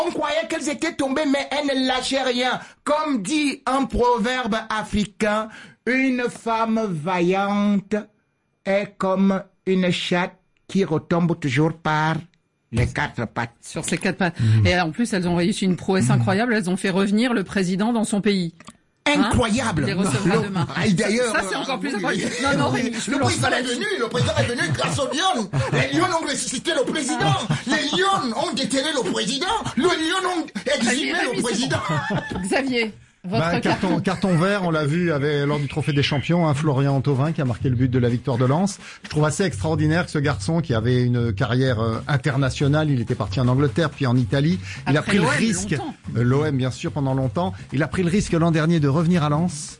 On croyait qu'elles étaient tombées, mais elles ne lâchaient rien. Comme dit un proverbe africain, une femme vaillante est comme une chatte qui retombe toujours par les quatre pattes. Sur ses quatre pattes. Et en plus, elles ont réussi une prouesse incroyable. Elles ont fait revenir le président dans son pays. Incroyable. Il les recevra demain. D'ailleurs, ça c'est encore plus incroyable. Non, Rémi, le président est venu grâce aux lions. Les lions ont ressuscité le président. Les lions ont déterré le président. Les lions ont exilé le président. Xavier, votre carton vert, on l'a vu lors du Trophée des Champions, Florian Thauvin qui a marqué le but de la victoire de Lens. Je trouve assez extraordinaire que ce garçon qui avait une carrière internationale, il était parti en Angleterre puis en Italie, il a pris le risque, l'OM bien sûr pendant longtemps, il a pris le risque l'an dernier de revenir à Lens.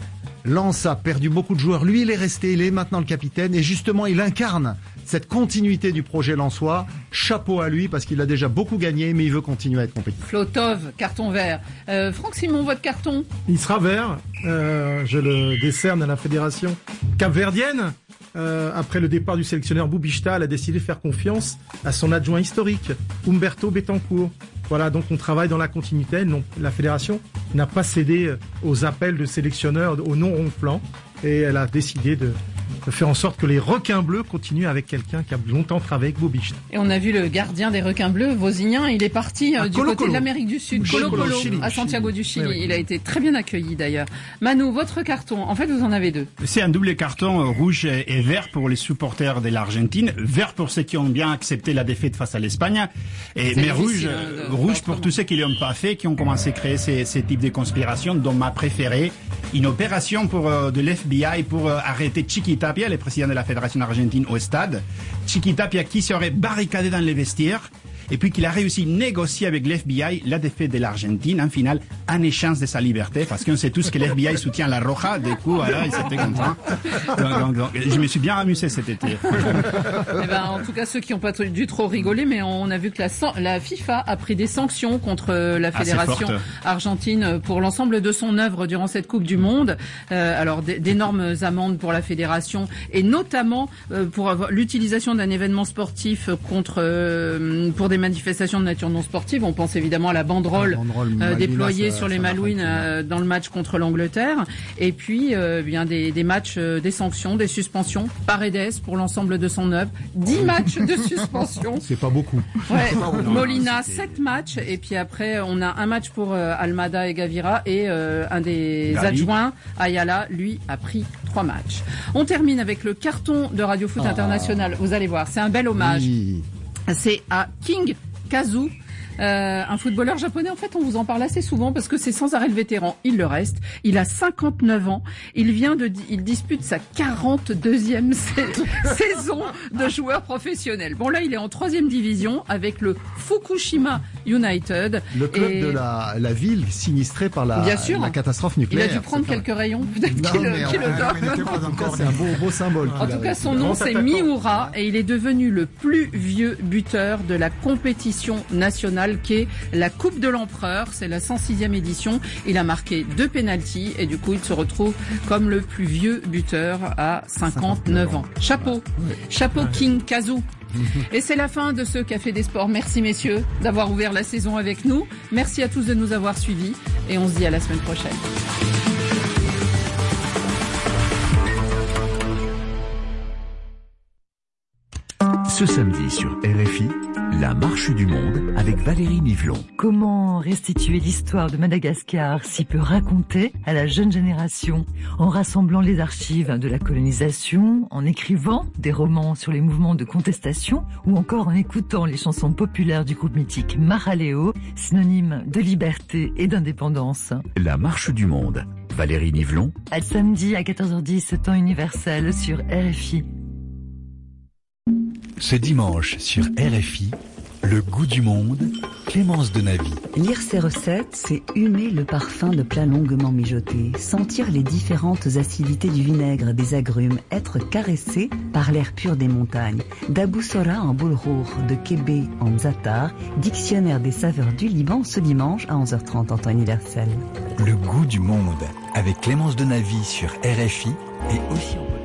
Lens a perdu beaucoup de joueurs, lui il est resté, il est maintenant le capitaine et justement il incarne cette continuité du projet lensois. Chapeau à lui parce qu'il a déjà beaucoup gagné mais il veut continuer à être compétitif. Flotov, carton vert. Franck Simon, votre carton? Il sera vert, je le décerne à la fédération capverdienne. Après le départ du sélectionneur Boubishta, elle a décidé de faire confiance à son adjoint historique, Humberto Betancourt. Voilà, donc on travaille dans la continuité. Non, la fédération n'a pas cédé aux appels de sélectionneurs au non-ronflant et elle a décidé de faire en sorte que les requins bleus continuent avec quelqu'un qui a longtemps travaillé avec Bobicht. Et on a vu le gardien des requins bleus, Vozinien, il est parti du côté de l'Amérique du Sud, Colo Colo, à Santiago du Chili. Oui. Il a été très bien accueilli d'ailleurs. Manu, votre carton, en fait vous en avez deux. C'est un double carton rouge et vert pour les supporters de l'Argentine, vert pour ceux qui ont bien accepté la défaite face à l'Espagne, mais rouge pour tous ceux qui ne l'ont pas fait, qui ont commencé à créer ces types de conspirations, dont ma préférée, une opération de l'FBI pour arrêter Chiqui Tapia, le président de la Fédération argentine, au stade. Chiqui Tapia qui serait barricadé dans les vestiaires et puis qu'il a réussi à négocier avec l'FBI la défaite de l'Argentine en finale en échange de sa liberté parce qu'on sait tous que l'FBI soutient la Roja. Du coup, voilà, il s'était content. Donc, je me suis bien amusé cet été. Eh ben, en tout cas, ceux qui n'ont pas dû trop rigoler, mais on a vu que la FIFA a pris des sanctions contre la fédération argentine pour l'ensemble de son œuvre durant cette Coupe du Monde. Alors, d'énormes amendes pour la fédération et notamment pour l'utilisation d'un événement sportif pour des manifestations de nature non sportive. On pense évidemment à la banderole déployée sur les Malouines dans le match contre l'Angleterre. Et puis, bien des matchs, des sanctions, des suspensions par EDS pour l'ensemble de son œuvre. 10 matchs de suspension. C'est pas beaucoup. Ouais. Molina, 7 matchs. Et puis après, on a un match pour Almada et Gavira et un des adjoints, Ayala, lui, a pris 3 matchs. On termine avec le carton de Radio Foot International. Vous allez voir, c'est un bel hommage. Oui. C'est à King Kazu, un footballeur japonais. En fait, on vous en parle assez souvent parce que c'est sans arrêt le vétéran. Il le reste. Il a 59 ans. Il dispute sa 42e saison de joueur professionnel. Bon, là, il est en 3e division avec le Fukushima United. Le club de la ville sinistrée par la catastrophe nucléaire. Il a dû prendre quelques rayons. Peut-être qu'il le donne. C'est un beau symbole. En tout cas, son nom, c'est Miura et il est devenu le plus vieux buteur de la compétition nationale qui est la Coupe de l'Empereur. C'est la 106e édition. Il a marqué 2 pénaltys et du coup, il se retrouve comme le plus vieux buteur à 59 ans. Chapeau. Chapeau King Kazu. Et c'est la fin de ce Café des Sports. Merci messieurs d'avoir ouvert la saison avec nous. Merci à tous de nous avoir suivis et on se dit à la semaine prochaine. Ce samedi sur RFI, la marche du monde avec Valérie Nivelon. Comment restituer l'histoire de Madagascar si peu racontée à la jeune génération, en rassemblant les archives de la colonisation, en écrivant des romans sur les mouvements de contestation ou encore en écoutant les chansons populaires du groupe mythique Maraleo, synonyme de liberté et d'indépendance. La marche du monde, Valérie Nivelon. À samedi à 14h10, temps universel sur RFI. Ce dimanche sur RFI, le goût du monde, Clémence Denavy. Lire ces recettes, c'est humer le parfum de plats longuement mijotés, sentir les différentes acidités du vinaigre, des agrumes, être caressé par l'air pur des montagnes. D'Abou Sora en Boulrour, de Kébé en Zatar, dictionnaire des saveurs du Liban ce dimanche à 11h30 en temps universel. Le goût du monde, avec Clémence Denavy sur RFI et aussi en